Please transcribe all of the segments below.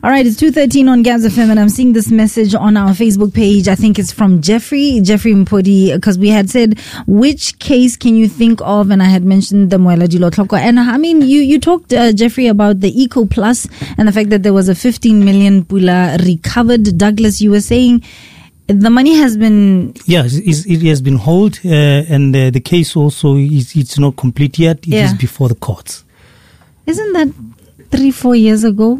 All right, it's 2:13 on Gabs FM, and I'm seeing this message on our Facebook page. I think it's from Jeffrey Mpodi, because we had said, which case can you think of? And I had mentioned the Moela Dilo Tlhoko. And I mean, you talked, Jeffrey, about the Eco Plus and the fact that there was a 15 million pula recovered. Douglas, you were saying the money has been... Yeah, it has been held, and the case also, it's not complete yet. It is before the courts. Isn't that 3-4 years ago?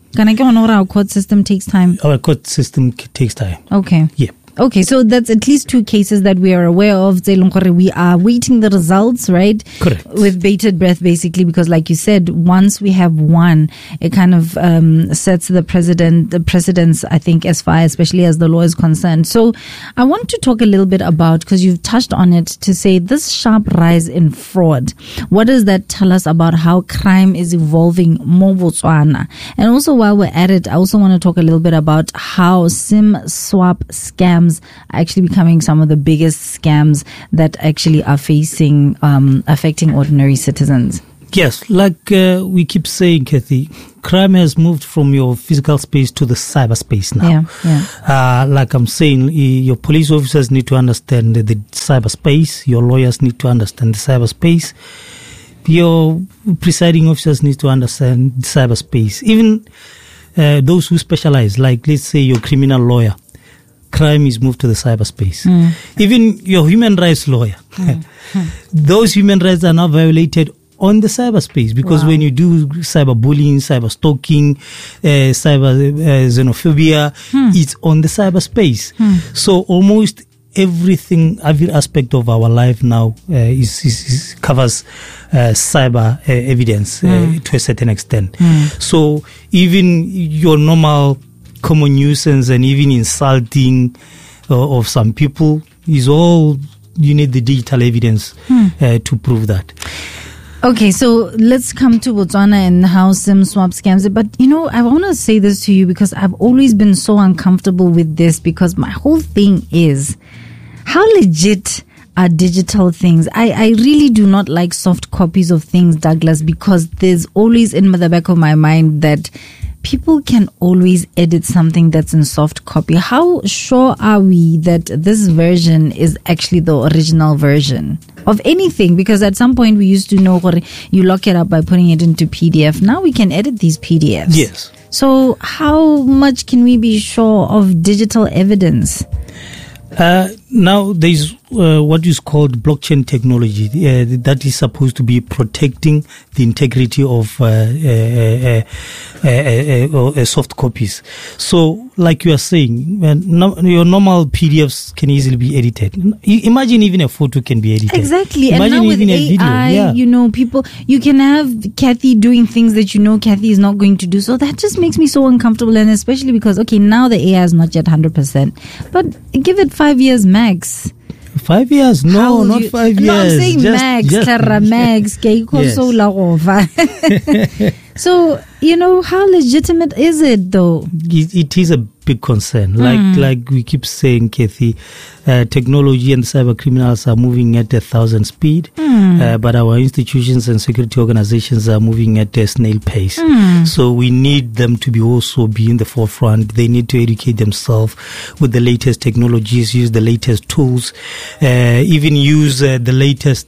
Our court system takes time. Our court system takes time. Okay. Yeah. Okay, so that's at least 2 cases that we are aware of. We are waiting the results, right? Correct. With bated breath, basically, because like you said, once we have one, it kind of sets the precedence, I think, as far, especially as the law is concerned. So I want to talk a little bit about, because you've touched on it, to say this sharp rise in fraud. What does that tell us about how crime is evolving more Botswana? And also, while we're at it, I also want to talk a little bit about how SIM swap scams are actually becoming some of the biggest scams that actually are affecting ordinary citizens. Yes, like we keep saying, Kathy, crime has moved from your physical space to the cyberspace now. Yeah. Like I'm saying, your police officers need to understand the cyberspace. Your lawyers need to understand the cyberspace. Your presiding officers need to understand the cyberspace. Even those who specialize, like let's say your criminal lawyer, crime is moved to the cyberspace. Even your human rights lawyer, those human rights are now violated on the cyberspace, because when you do cyberbullying, cyber stalking, cyber xenophobia, it's on the cyberspace. So almost every aspect of our life now covers cyber evidence to a certain extent. So even your normal common nuisance and even insulting of some people is all, you need the digital evidence to prove that. Okay, so let's come to Botswana and how SIM swap scams it. But, I want to say this to you because I've always been so uncomfortable with this, because my whole thing is, how legit are digital things? I really do not like soft copies of things, Douglas, because there's always in the back of my mind that people can always edit something that's in soft copy. How sure are we that this version is actually the original version of anything? Because at some point we used to know you lock it up by putting it into PDF. Now we can edit these PDFs. Yes. So how much can we be sure of digital evidence? Now there's what is called blockchain technology that is supposed to be protecting the integrity of soft copies. So, like you are saying, your normal PDFs can easily be edited. Imagine even a photo can be edited. Exactly. Imagine and now with even AI, a video. People, you can have Kathy doing things that Kathy is not going to do. So that just makes me so uncomfortable, and especially because, now the AI is not yet 100%, but give it 5 years max. 5 years? No, not 5 years. No, I'm saying max. So, how legitimate is it though? It is a big concern. Like we keep saying, Kathy, technology and cyber criminals are moving at 1,000 speed, but our institutions and security organizations are moving at a snail pace. So we need them to be in the forefront. They need to educate themselves with the latest technologies, use the latest tools, even use the latest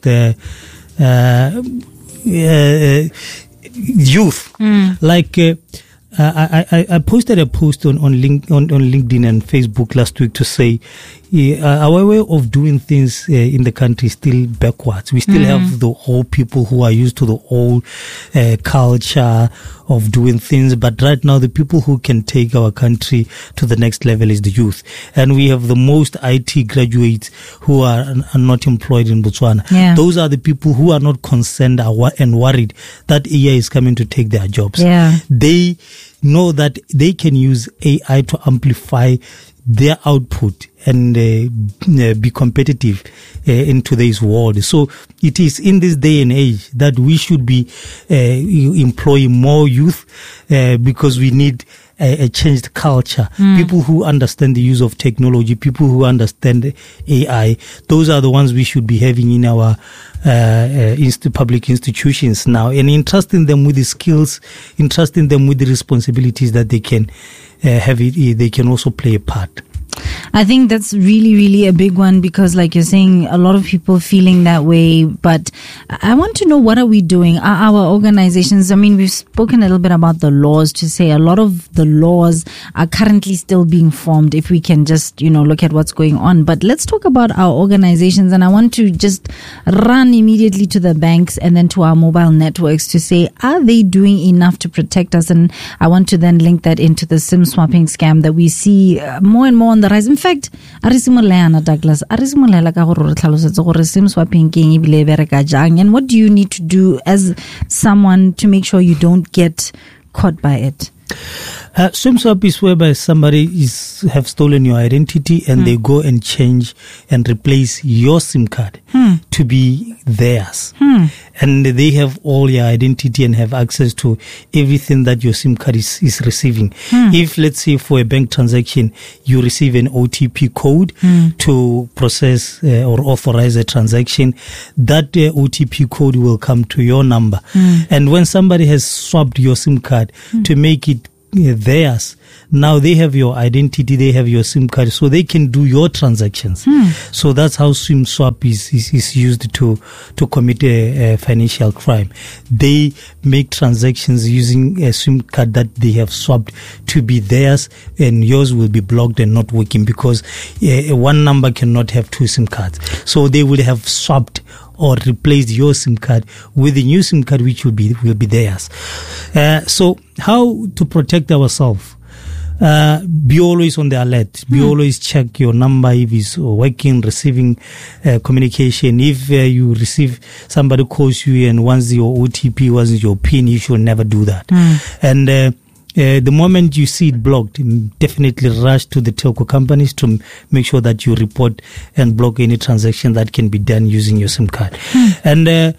youth. Like I posted a post on LinkedIn and Facebook last week to say our way of doing things in the country is still backwards. We still have the old people who are used to the old culture of doing things, but right now the people who can take our country to the next level is the youth. And we have the most IT graduates who are not employed in Botswana. Yeah. Those are the people who are not concerned and worried that AI is coming to take their jobs. Yeah. They know that they can use AI to amplify their output and be competitive in today's world. So it is in this day and age that we should be employing more youth because we need a changed culture. People who understand the use of technology, people who understand AI, those are the ones we should be having in our public institutions now, and entrusting them with the skills, entrusting them with the responsibilities that they can they can also play a part. I think that's really, really a big one, because like you're saying, a lot of people feeling that way. But I want to know, what are we doing? Are our organizations, I mean, we've spoken a little bit about the laws, to say a lot of the laws are currently still being formed, if we can just, look at what's going on. But let's talk about our organizations, and I want to just run immediately to the banks and then to our mobile networks to say, are they doing enough to protect us? And I want to then link that into the SIM swapping scam that we see more and more on the rise. In fact, Douglas, SIM swapping and what do you need to do as someone to make sure you don't get caught by it? SIM swap is whereby somebody have stolen your identity and they go and change and replace your SIM card to be theirs. And they have all your identity and have access to everything that your SIM card is receiving. If, let's say, for a bank transaction, you receive an OTP code to process or authorize a transaction, that OTP code will come to your number. And when somebody has swapped your SIM card to make it theirs, now they have your identity, they have your SIM card, so they can do your transactions. So that's how SIM swap is used to commit a financial crime. They make transactions using a SIM card that they have swapped to be theirs, and yours will be blocked and not working, because one number cannot have two SIM cards. So they would have swapped or replaced your SIM card with the new SIM card, which will be theirs. So how to protect ourselves? Be always on the alert. Be always check your number if it's working, receiving communication. If you receive, somebody calls you and wants your OTP, wants your PIN, you should never do that. And the moment you see it blocked, definitely rush to the telco companies to make sure that you report and block any transaction that can be done using your SIM card. And a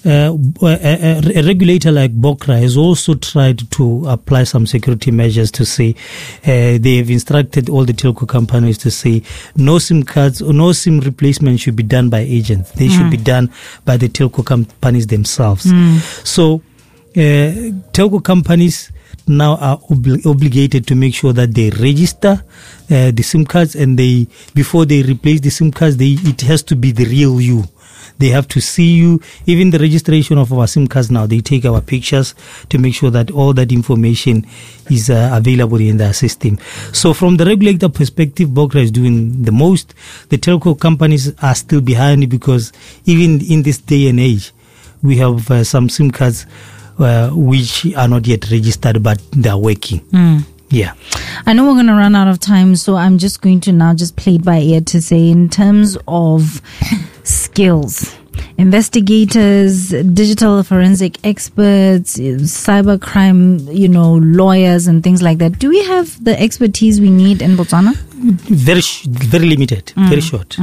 regulator like BOCRA has also tried to apply some security measures to say they have instructed all the telco companies to say no SIM cards or no SIM replacement should be done by agents. They should be done by the telco companies themselves. So telco companies now are obligated to make sure that they register the SIM cards, and before they replace the SIM cards, it has to be the real you. They have to see you. Even the registration of our SIM cards now, they take our pictures to make sure that all that information is available in their system. So from the regulator perspective, BOCRA is doing the most. The telco companies are still behind, because even in this day and age, we have some SIM cards which are not yet registered, but they are working. Yeah. I know we're going to run out of time, so I'm just going to now just play it by ear to say, in terms of skills, investigators, digital forensic experts, cybercrime, lawyers and things like that, do we have the expertise we need in Botswana? Very limited, very short.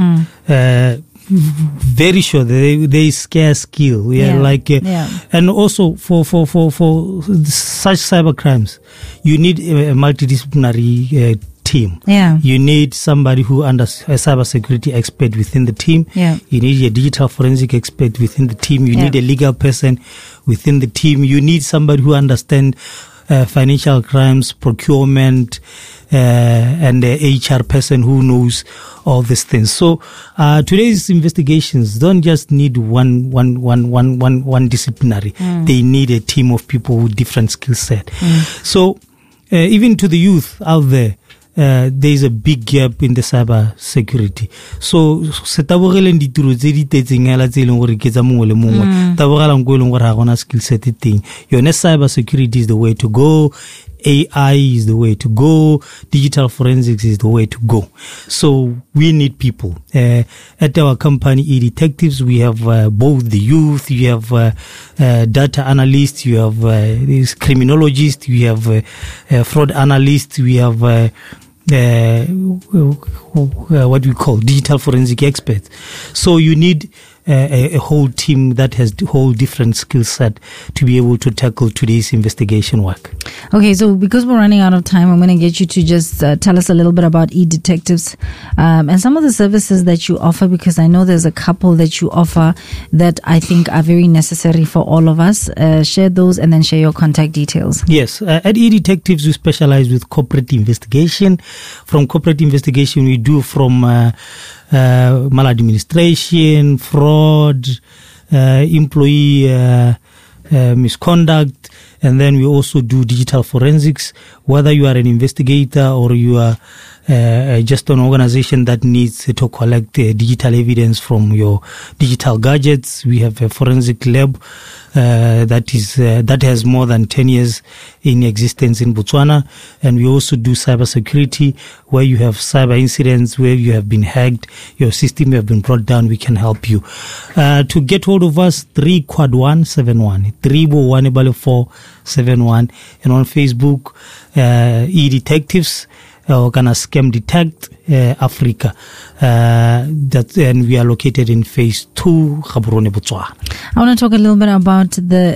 Very sure they scarce skill. And also for such cyber crimes, you need a multidisciplinary team. You need somebody who a cyber security expert within the team. You need a digital forensic expert within the team. You need a legal person within the team. You need somebody who understands financial crimes, procurement, and the HR person who knows all these things. So today's investigations don't just need one disciplinary. They need a team of people with different skill set. So even to the youth out there, there is a big gap in the cyber security. So setabogele ditiro tse di tetseng hela tse leng gore ke tsa mongwe le mongwe tabogela ngo leng gore ha gona skill set thing. Yone cyber security is the way to go. AI is the way to go. Digital forensics is the way to go. So we need people. At our company, eDetectives, we have both the youth, you have data analysts, you have criminologists, we have fraud analysts, we have what we call digital forensic experts. So you need a whole team that has a whole different skill set to be able to tackle today's investigation work. Okay, so because we're running out of time, I'm going to get you to just tell us a little bit about eDetectives and some of the services that you offer, because I know there's a couple that you offer that I think are very necessary for all of us. Share those and then share your contact details. Yes, at eDetectives, we specialize with corporate investigation. From corporate investigation, we do from maladministration, fraud, employee misconduct, and then we also do digital forensics. Whether you are an investigator or you are just an organization that needs to collect digital evidence from your digital gadgets, we have a forensic lab that has more than 10 years in existence in Botswana. And we also do cybersecurity, where you have cyber incidents, where you have been hacked, your system have been brought down. We can help you. To get hold of us, 3-171, 3-471, and on Facebook, eDetectives, or kind of Scam Detect Africa. And we are located in phase 2, Gaborone, Botswana. I want to talk a little bit about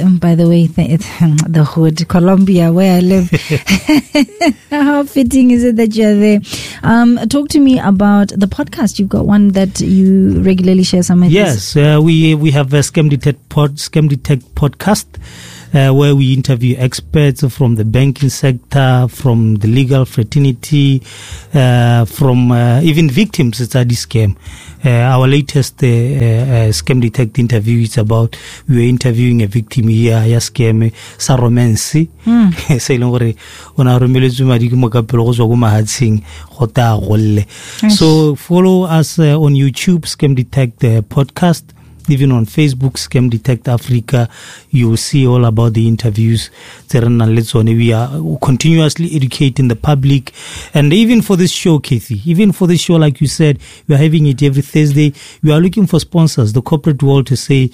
the hood, Colombia, where I live. How fitting is it that you're there? Talk to me about the podcast. You've got one that you regularly share some ideas. Yes, we have a Scam Detect podcast. Where we interview experts from the banking sector, from the legal fraternity, from even victims of this scam. Our latest Scam Detect interview is about, we were interviewing a victim here, ya scam sa romance. Sa ileng gore ona romeletswe madi ke mokapelo go tswa go mahatseng go ta golle. So follow us on YouTube, Scam Detect podcast. Even on Facebook, Scam Detect Africa, you will see all about the interviews. We are continuously educating the public. And even for this show, Kathy, like you said, we are having it every Thursday. We are looking for sponsors, the corporate world, to say,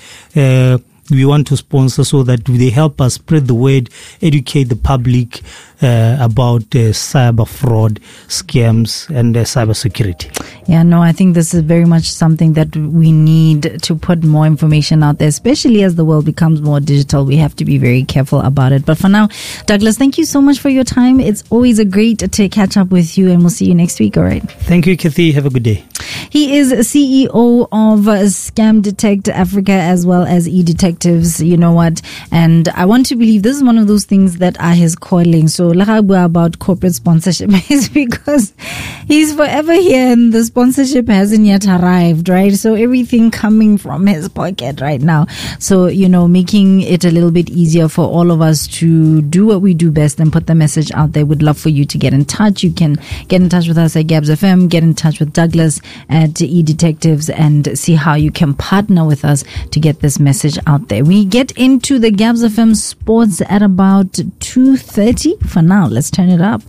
we want to sponsor so that they help us spread the word, educate the public about cyber fraud, scams, and cyber security. Yeah, no, I think this is very much something that we need to put more information out there, especially as the world becomes more digital. We have to be very careful about it. But for now, Douglas, thank you so much for your time. It's always a great to catch up with you, and we'll see you next week, all right? Thank you, Kathy. Have a good day. He is CEO of Scam Detect Africa as well as eDetectives. You know what? And I want to believe this is one of those things that are his calling. So, about corporate sponsorship is because he's forever here and the sponsorship hasn't yet arrived, right? So everything coming from his pocket right now. So, making it a little bit easier for all of us to do what we do best and put the message out there. We'd love for you to get in touch. You can get in touch with us at Gabs FM, get in touch with Douglas at eDetectives, and see how you can partner with us to get this message out there. We get into the Gabs FM Sports at about 2:30. For now, let's turn it up.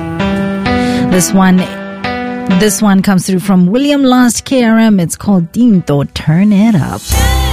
This one comes through from William Last KRM. It's called Tinto, Turn It Up.